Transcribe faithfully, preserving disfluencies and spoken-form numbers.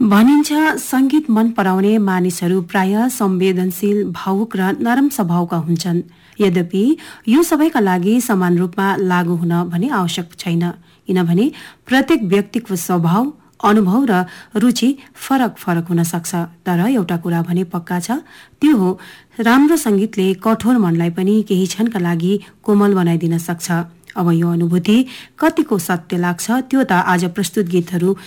भनिन्छ संगीत मन पराउने मानिसहरू प्राय संवेदनशील, भावुक र नरम स्वभावका हुन्छन्। यद्यपि यो सबैका लागि समान रूपमा लागू हुन भने आवश्यक छैन, किनभने प्रत्येक व्यक्तिको स्वभाव, अनुभव र रुचि फरक फरक हुन सक्छ। तर एउटा कुरा भने पक्का छ, त्यो हो राम्रो संगीतले कठोर मनलाई पनि केही क्षणका लागि कोमल बनाइदिन सक्छ। अब यो अनुभूति कतिको सत्य लाग्छ त्यो त आज प्रस्तुत गीतहरू